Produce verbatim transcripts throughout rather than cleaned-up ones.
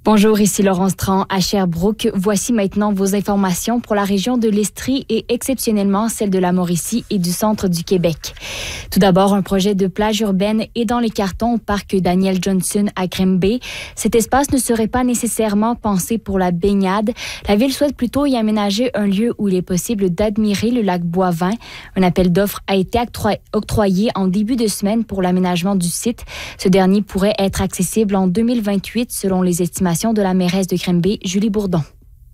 Bonjour, ici Laurence Tran à Sherbrooke. Voici maintenant vos informations pour la région de l'Estrie et exceptionnellement celle de la Mauricie et du centre du Québec. Tout d'abord, un projet de plage urbaine est dans les cartons au parc Daniel Johnson à Grimby. Cet espace ne serait pas nécessairement pensé pour la baignade. La ville souhaite plutôt y aménager un lieu où il est possible d'admirer le lac Boivin. Un appel d'offres a été octroyé en début de semaine pour l'aménagement du site. Ce dernier pourrait être accessible en deux mille vingt-huit selon les estimations de la mairesse de Grimby, Julie Bourdon.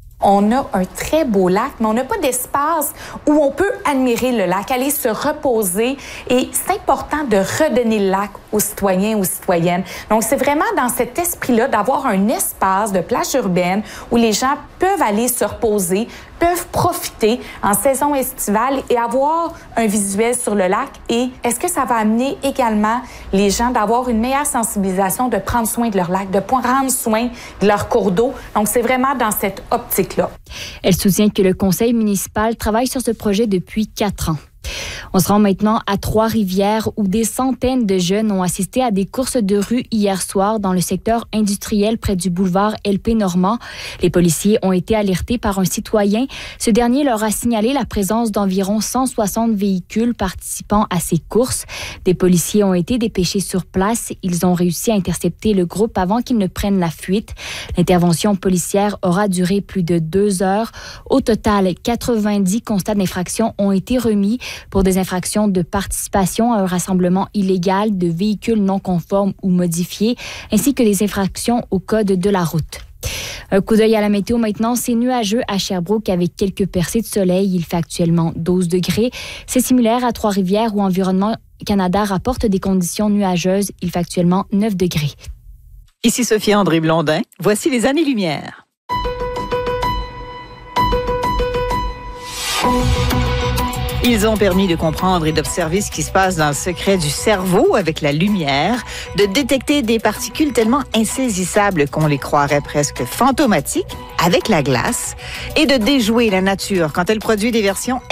On a un très beau lac, mais on n'a pas d'espace où on peut admirer le lac, aller se reposer. Et c'est important de redonner le lac aux citoyens, aux citoyennes. Donc, c'est vraiment dans cet esprit-là d'avoir un espace de plage urbaine où les gens peuvent aller se reposer, peuvent profiter en saison estivale et avoir un visuel sur le lac. Et est-ce que ça va amener également les gens d'avoir une meilleure sensibilisation, de prendre soin de leur lac, de prendre soin de leur cours d'eau? Donc, c'est vraiment dans cette optique-là. Elle soutient que le conseil municipal travaille sur ce projet depuis quatre ans. On se rend maintenant à Trois-Rivières où des centaines de jeunes ont assisté à des courses de rue hier soir dans le secteur industriel près du boulevard L P Normand. Les policiers ont été alertés par un citoyen. Ce dernier leur a signalé la présence d'environ cent soixante véhicules participant à ces courses. Des policiers ont été dépêchés sur place. Ils ont réussi à intercepter le groupe avant qu'ils ne prennent la fuite. L'intervention policière aura duré plus de deux heures. Au total, quatre-vingt-dix constats d'infraction ont été remis pour des infractions de participation à un rassemblement illégal, de véhicules non conformes ou modifiés, ainsi que des infractions au code de la route. Un coup d'œil à la météo maintenant, c'est nuageux à Sherbrooke avec quelques percées de soleil. Il fait actuellement douze degrés. C'est similaire à Trois-Rivières où Environnement Canada rapporte des conditions nuageuses. Il fait actuellement neuf degrés. Ici Sophie-André Blondin. Voici les années-lumière. Ils ont permis de comprendre et d'observer ce qui se passe dans le secret du cerveau avec la lumière, de détecter des particules tellement insaisissables qu'on les croirait presque fantomatiques avec la glace et de déjouer la nature quand elle produit des versions